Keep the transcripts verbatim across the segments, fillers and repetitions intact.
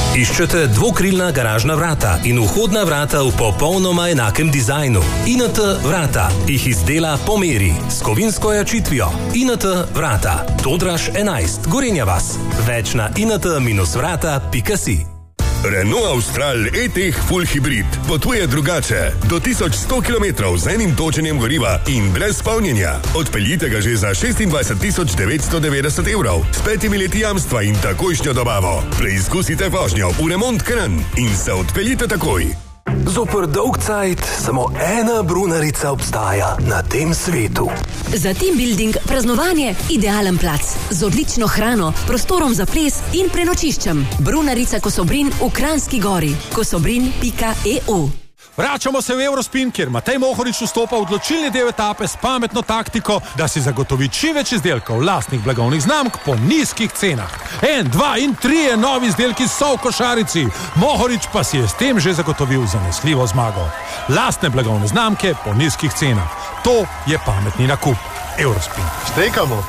Iščete dvokrilna garažna vrata in vhodna vrata v popolnoma enakem dizajnu. I N T vrata jih izdela po meri s kovinsko jačitvijo. I N T vrata. Todraž enajst, Gorenja vas. Več na i n t vrata pika si. Renault Austral E-Tech Full Hybrid potuje drugače. Do tisoč sto kilometrov z enim točenjem goriva in brez polnjenja. Odpeljite ga že za šestindvajset tisoč devetsto devetdeset evrov s petimi leti jamstva in takojšnjo dobavo. Preizkusite vožnjo v Remont Kranj in se odpeljite takoj. Zoper dolg cajt samo ena brunarica obstaja na tem svetu. Za team building, praznovanje, idealen plac. Z odlično hrano, prostorom za ples in prenočiščem. Brunarica Kosobrin v Kranjski Gori. kosobrin pika e u. Vračamo se v Eurospin, kjer Matej Mohorič vstopa v odločilni del etape s pametno taktiko, da si zagotovi čim več izdelkov lastnih blagovnih znamk po nizkih cenah. En, dva in trije novi izdelki so v košarici. Mohorič pa si je s tem že zagotovil zanesljivo zmago. Lastne blagovne znamke po nizkih cenah. To je pametni nakup. Eurospin. Štekamo.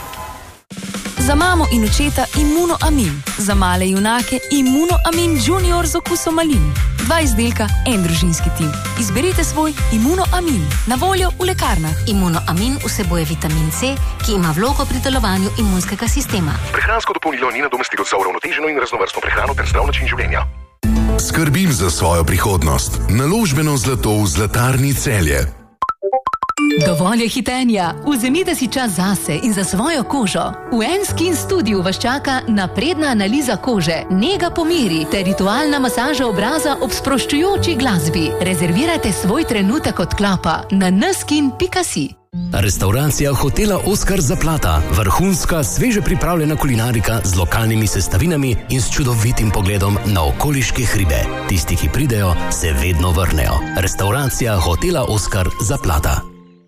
Za mamo in očeta Immunoamin. Za male junake Immunoamin Junior z okusom malin. Dva izdelka, en družinski tim. Izberite svoj Immunoamin. Na voljo v lekarnah. Immunoamin vsebuje vitamin C, ki ima vlogo pri delovanju imunskega sistema. Prehransko dopolnilo ni nadomestilo za uravnoteženo in raznovrstno prehrano ter zdrav način življenja. Skrbim za svojo prihodnost. Naložbeno zlato v Zlatarni Celje. Dovolj je hitenja. Vzemite si čas zase in za svojo kožo. V N-Skin Studiu vas čaka napredna analiza kože, nega po meri ter ritualna masaža obraza ob sproščujoči glasbi. Rezervirajte svoj trenutek odklopa na n skin pika si. Restauracija hotela Oskar Zaplata. Vrhunska, sveže pripravljena kulinarika z lokalnimi sestavinami in s čudovitim pogledom na okoliške hribe. Tisti, ki pridejo, se vedno vrnejo. Restauracija hotela Oskar Zaplata.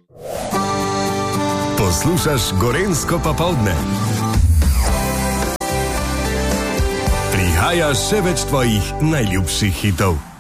Poslušaš Gorenjsko popoldne. Prihaja še več tvojih najljubših hitov.